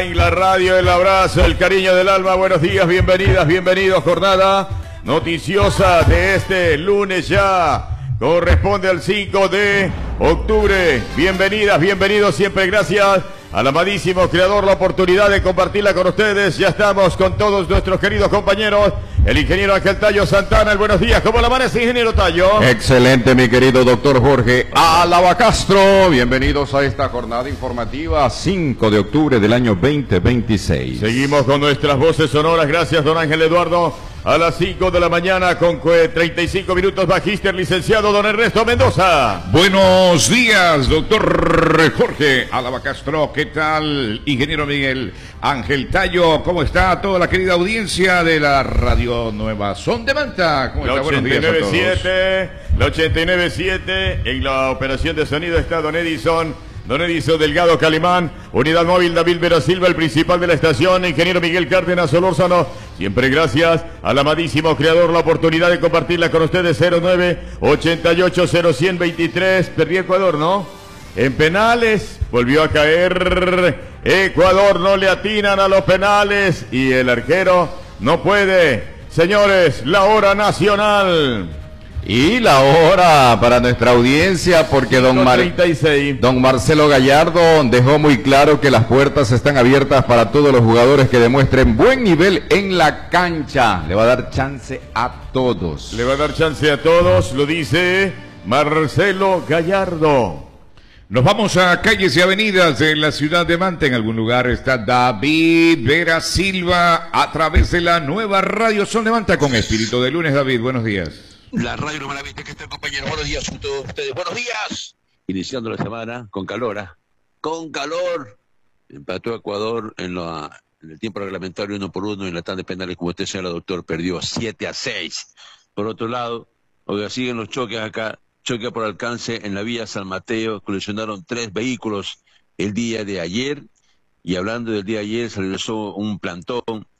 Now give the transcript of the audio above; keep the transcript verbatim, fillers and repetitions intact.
En la radio, el abrazo, el cariño del alma, buenos días, bienvenidas, bienvenidos, jornada noticiosa de este lunes ya, corresponde al cinco de octubre, bienvenidas, bienvenidos, siempre gracias al amadísimo creador la oportunidad de compartirla con ustedes. Ya estamos con todos nuestros queridos compañeros, el ingeniero Ángel Tallo Santana. El buenos días, ¿cómo le amanece, ingeniero Tallo? Excelente, mi querido doctor Jorge Álava Castro. Bienvenidos a esta jornada informativa cinco de octubre del año veinte veintiséis. Seguimos con nuestras voces sonoras, gracias don Ángel Eduardo. A las cinco de la mañana con treinta y cinco minutos, magíster licenciado don Ernesto Mendoza. Buenos días, doctor Jorge Álava Castro. ¿Qué tal, ingeniero Miguel Ángel Tallo? ¿Cómo está toda la querida audiencia de la Radio Nueva Son de Manta? ¿Cómo está? Buenos días a todos. La ochenta y nueve punto siete, en la operación de sonido está don Edison. Don Edison Delgado Calimán, unidad móvil David Vera Silva, el principal de la estación, ingeniero Miguel Cárdenas Solórzano. Siempre gracias al amadísimo creador la oportunidad de compartirla con ustedes. Cero nueve ochenta y ocho cero ciento veintitrés. Perdí Ecuador, ¿no? En penales volvió a caer Ecuador, no le atinan a los penales y el arquero no puede. Señores, la hora nacional. Y la hora para nuestra audiencia, porque don, Mar... don Marcelo Gallardo dejó muy claro que las puertas están abiertas para todos los jugadores que demuestren buen nivel en la cancha. Le va a dar chance a todos. Le va a dar chance a todos, lo dice Marcelo Gallardo. Nos vamos a calles y avenidas de la ciudad de Manta. En algún lugar está David Vera Silva a través de la nueva Radio Son de Manta con espíritu de lunes. David, buenos días. La radio no maravilla que está, compañero. Buenos días a todos ustedes. Buenos días. Iniciando la semana con calor, ¿eh? Con calor. Empató Ecuador en, la, en el tiempo reglamentario uno por uno. En la tanda de penales, como usted señala, doctor, perdió siete a seis. Por otro lado, oiga, siguen los choques acá. Choque por alcance en la vía San Mateo. Colisionaron tres vehículos el día de ayer. Y hablando del día de ayer, se realizó un plantón